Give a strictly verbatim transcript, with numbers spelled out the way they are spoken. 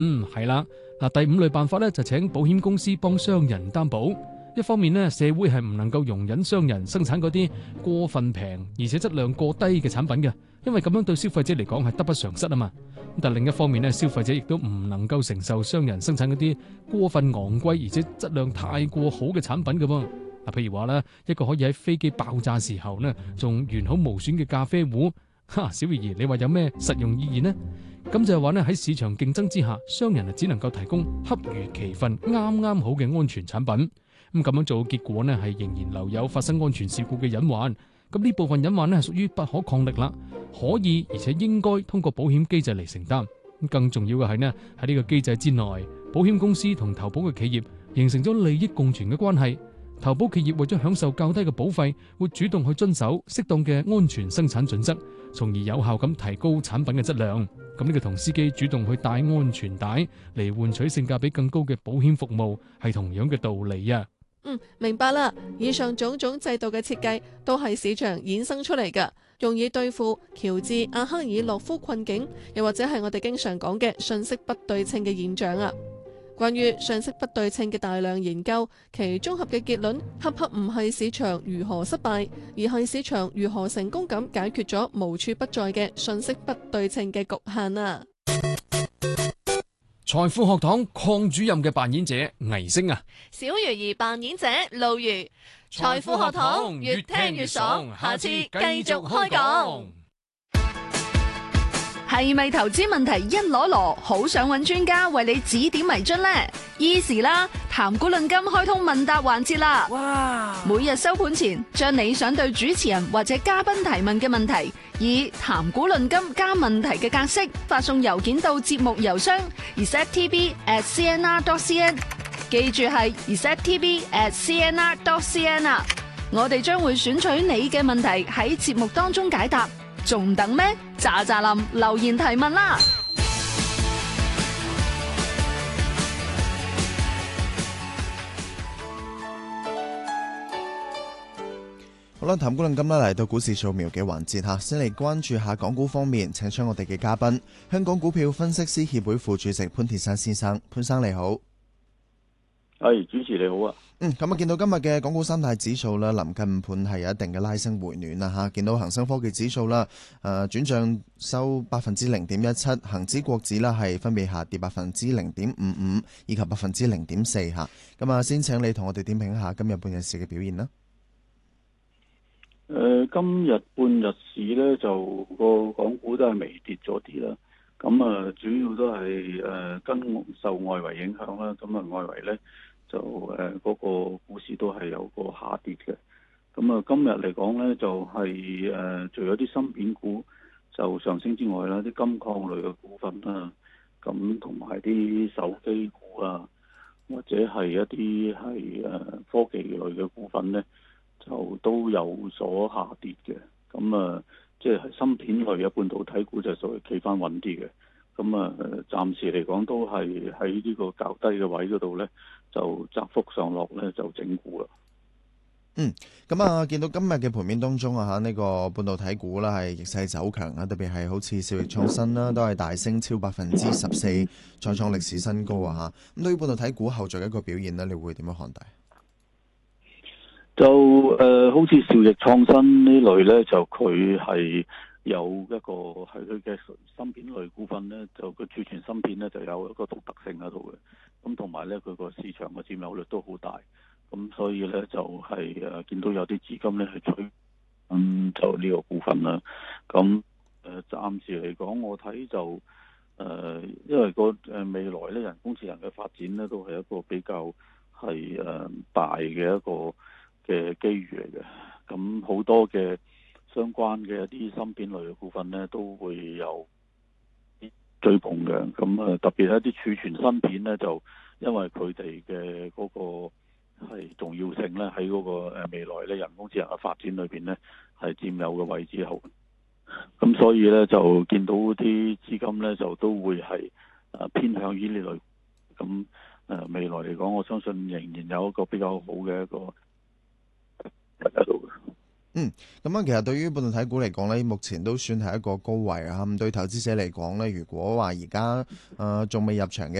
嗯，係啦。嗱，第五類辦法咧就請保險公司幫商人擔保。一方面呢，社會係唔能夠容忍商人生產嗰啲過分平而且質量過低嘅產品嘅，因為咁樣對消費者嚟講係得不償失啊嘛。但另一方面呢，消費者亦都唔能夠承受商人生產嗰啲過分昂貴而且質量太過好嘅產品嘅噃。嗱，譬如話咧，一個可以喺飛機爆炸時候呢仲完好無損嘅咖啡壺，哈，小儀兒，你話有咩實用意義呢？咁就係話咧，喺市場競爭之下，商人啊只能夠提供恰如其分、啱啱好嘅安全產品。咁咁樣做，結果呢係仍然留有發生安全事故嘅隱患。咁呢部分隱患呢係屬於不可抗力啦，可以而且應該通過保險機制嚟承擔。咁更重要嘅係呢，喺呢個機制之內，保險公司同投保嘅企業形成咗利益共存嘅關係。投保企業為咗享受較低嘅保費，會主動去遵守適當嘅安全生產準則，從而有效咁提高產品嘅質量。咁呢個同司機主動去帶安全帶嚟換取性價比更高嘅保險服務係同樣嘅道理啊！ 嗯，明白啦。以上種種制度嘅設計都係市場衍生出嚟㗎，用以對付喬治阿克爾洛夫困境，又或者係我哋經常講嘅信息不對稱嘅現象啊。關於信息不對稱嘅大量研究，其綜合嘅結論，恰恰唔係市場如何失敗，而係市場如何成功咁解決咗無處不在嘅信息不對稱嘅局限啊！ 財富學堂鄺主任嘅扮演者倪星啊， 小魚兒扮演者露如，財富學堂越聽越爽，下次繼續開講。 係咪投資問題一籮籮，好想揾專家為你指點迷津呢？ Easy 啦，談股論金開通問答環節啦！哇！每日收盤前，將你想對主持人或者嘉賓提問嘅問題，以談股論金加問題嘅格式發送郵件到節目郵箱 r e c e p t v at c n r dot c n， 記住係 r e c e p t v at c n r dot c n 啊！我哋將會選取你嘅問題喺節目當中解答。仲等咩？喳喳林留言提問啦！ 好啦，談股論金啦，嚟到股市掃描嘅環節吓，先嚟關注下港股方面，請出我哋嘅嘉賓，香港股票分析師協會副主席潘鐵珊先生，潘生你好。 係，主持你好啊。 嗯，咁啊，見到今日嘅港股三大指數啦，臨近盤係有一定嘅拉升回暖啦吓。見到恒生科技指數啦，誒轉漲收百分之零點一七，恒指國指啦係分別下跌百分之零點五五以及百分之零點四吓。咁啊，先請你同我哋點評一下今日半日市嘅表現啦。 誒、呃，今日半日市咧就個港股都係微跌咗啲啦。咁啊，主要都係誒跟受外圍影響啦。咁啊，外圍咧。就誒嗰、呃那個股市都係有個下跌嘅，咁啊今日嚟講咧就係、是、誒、呃、除咗啲芯片股就上升之外啦，啲金礦類嘅股份啦，咁同埋啲手機股啊，或者係一啲係誒科技類嘅股份咧，就都有所下跌嘅。咁啊，即係芯片類嘅半導體股就屬於企翻穩啲嘅。咁啊，暫時嚟講都係喺呢個較低嘅位嗰度咧，就窄幅上落咧，就整固啦。 嗯，咁啊，見到今日嘅盤面當中啊，嚇、這、呢個半導體股啦係逆勢走強啊，特別係好似兆易創新啦，都係大升超百分之十四，再創歷史新高啊！嚇，咁對於半導體股後續一個表現咧，你會點樣看待？ 就誒、呃，好似兆易創新呢類咧，就佢係。有一個係佢嘅芯片類股份咧，就個儲存芯片咧就有一個獨特性喺度嘅，咁同埋咧佢個市場嘅佔有率都好大，咁所以咧就係、是、誒見到有啲資金咧去追，咁就呢個股份啦。咁誒暫時嚟講，我睇就誒、呃，因為個誒未來咧人工智能嘅發展咧都係一個比較係誒大嘅一個嘅機遇嚟嘅，咁好多嘅。相關嘅一啲芯片類嘅股份咧，都會有追捧嘅。咁啊，特別係一啲儲存芯片咧，就因為佢哋嘅嗰個係重要性咧，喺嗰個誒未來咧人工智能嘅發展裏邊咧，係佔有嘅位置好。咁所以咧，就見到啲資金咧，就都會係誒偏向於呢類。咁誒未來嚟講，我相信仍然有一個比較好嘅一個喺度嘅。 嗯，咁啊，其實對於半導體股嚟講咧，目前都算係一個高位啊。咁對投資者嚟講咧，如果話而家誒仲未入場嘅